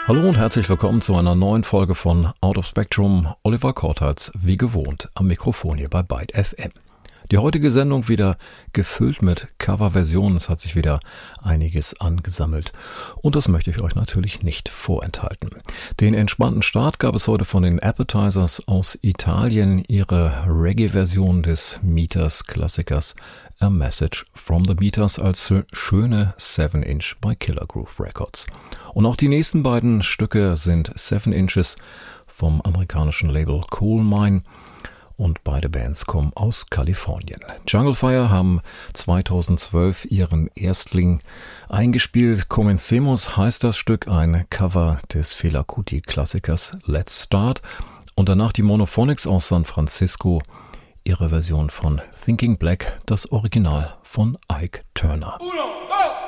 Hallo und herzlich willkommen zu einer neuen Folge von Out of Spectrum. Oliver Kortharz, wie gewohnt, am Mikrofon hier bei Byte FM. Die heutige Sendung wieder gefüllt mit Coverversionen. Es hat sich wieder einiges angesammelt. Und das möchte ich euch natürlich nicht vorenthalten. Den entspannten Start gab es heute von den Appetizers aus Italien. Ihre Reggae-Version des Meters-Klassikers A Message from the Meters als schöne 7-Inch bei Killer Groove Records. Und auch die nächsten beiden Stücke sind 7 Inches vom amerikanischen Label Coal Mine. Und beide Bands kommen aus Kalifornien. Jungle Fire haben 2012 ihren Erstling eingespielt. Comencemos heißt das Stück, ein Cover des Fela Kuti-Klassikers Let's Start. Und danach die Monophonics aus San Francisco, ihre Version von Thinking Black, das Original von Ike Turner. 1, 2,